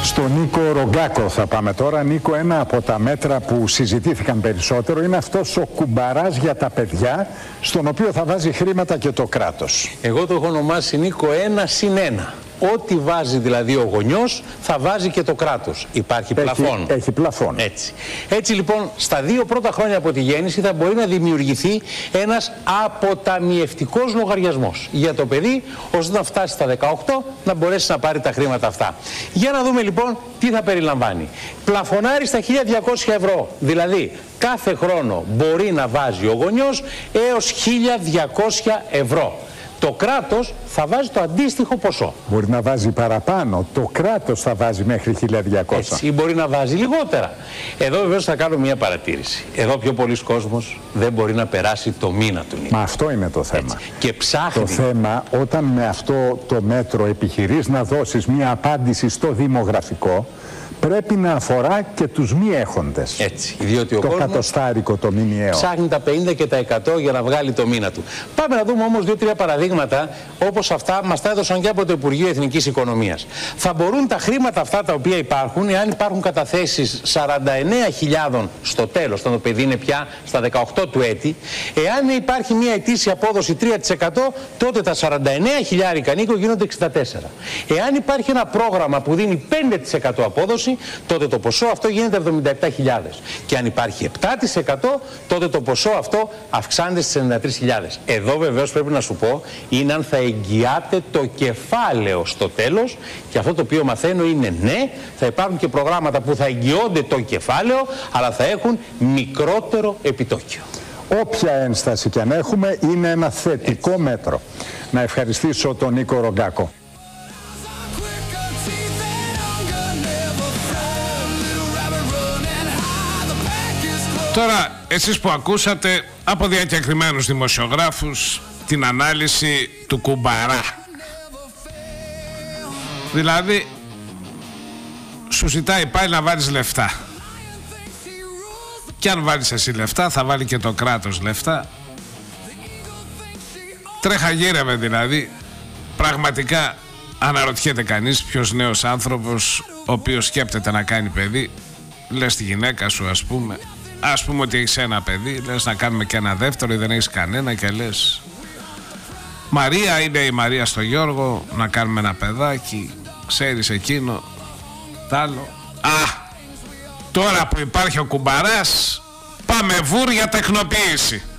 Στον Νίκο Ρογκάκο θα πάμε τώρα. Νίκο, ένα από τα μέτρα που συζητήθηκαν περισσότερο είναι αυτός ο κουμπαράς για τα παιδιά, στον οποίο θα βάζει χρήματα και το κράτος. Εγώ το έχω ονομάσει, Νίκο, 1+1. Ό,τι βάζει δηλαδή ο γονιός θα βάζει και το κράτος. Υπάρχει πλαφόν. Έχει πλαφόν. Έτσι λοιπόν, στα 2 πρώτα χρόνια από τη γέννηση θα μπορεί να δημιουργηθεί ένας αποταμιευτικός λογαριασμός για το παιδί, ώστε να φτάσει στα 18 να μπορέσει να πάρει τα χρήματα αυτά. Για να δούμε λοιπόν τι θα περιλαμβάνει. Πλαφωνάρει στα 1.200 ευρώ. Δηλαδή κάθε χρόνο μπορεί να βάζει ο γονιός έως 1.200 ευρώ. Το κράτος θα βάζει το αντίστοιχο ποσό. Μπορεί να βάζει παραπάνω. Το κράτος θα βάζει μέχρι 1.200. Έτσι, ή μπορεί να βάζει λιγότερα. Εδώ βεβαίως θα κάνω μια παρατήρηση. Εδώ πιο πολλοί κόσμος δεν μπορεί να περάσει το μήνα του. Μα αυτό είναι το θέμα. Έτσι. Και ψάχνει. Το θέμα, όταν με αυτό το μέτρο επιχειρείς να δώσεις μια απάντηση στο δημογραφικό, πρέπει να αφορά και τους μη έχοντες. Έτσι, διότι ο το κόσμος κατοστάρικο, το μηνιαίο, ψάχνει τα 50 και τα 100 για να βγάλει το μήνα του. Πάμε να δούμε όμως 2-3 παραδείγματα, όπως αυτά μας τα έδωσαν και από το Υπουργείο Εθνικής Οικονομίας. Θα μπορούν τα χρήματα αυτά τα οποία υπάρχουν, εάν υπάρχουν καταθέσεις 49.000 στο τέλος, όταν το παιδί είναι πια στα 18 του έτη, εάν υπάρχει μια ετήσια απόδοση 3%, τότε τα 49.000 Νίκο γίνονται 64. Εάν υπάρχει ένα πρόγραμμα που δίνει 5% απόδοση, τότε το ποσό αυτό γίνεται 77.000. Και αν υπάρχει 7%, τότε το ποσό αυτό αυξάνεται στις 93.000. Εδώ βεβαίως πρέπει να σου πω είναι αν θα εγγυάται το κεφάλαιο στο τέλος, και αυτό το οποίο μαθαίνω είναι ναι, θα υπάρχουν και προγράμματα που θα εγγυώνται το κεφάλαιο, αλλά θα έχουν μικρότερο επιτόκιο. Όποια ένσταση και αν έχουμε, είναι ένα θετικό μέτρο. Να ευχαριστήσω τον Νίκο Ρογκάκο. Τώρα, εσείς που ακούσατε από διακεκριμένους δημοσιογράφους την ανάλυση του κουμπαρά. Δηλαδή, σου ζητάει πάλι να βάλεις λεφτά. Και αν βάλεις εσύ λεφτά, θα βάλει και το κράτος λεφτά. Τρέχα γύρευε δηλαδή. Πραγματικά αναρωτιέται κανείς ποιος νέος άνθρωπος, ο οποίος σκέπτεται να κάνει παιδί, λες τη γυναίκα σου ας πούμε ότι έχεις ένα παιδί, λες να κάνουμε και ένα δεύτερο ή δεν έχεις κανένα και λες Μαρία, είναι η Μαρία στο Γιώργο, να κάνουμε ένα παιδάκι, ξέρεις εκείνο τ' άλλο. Τώρα που υπάρχει ο κουμπαράς, πάμε βούρ για τεκνοποίηση.